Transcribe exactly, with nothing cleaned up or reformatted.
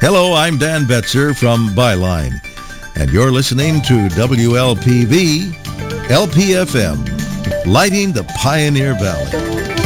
Hello, I'm Dan Betzer from Byline, and you're listening to W L P V, L P F M, lighting the Pioneer Valley.